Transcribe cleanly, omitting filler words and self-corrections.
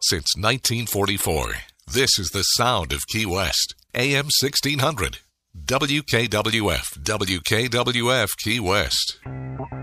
since 1944. This is the sound of Key West. AM 1600. WKWF, WKWF Key West.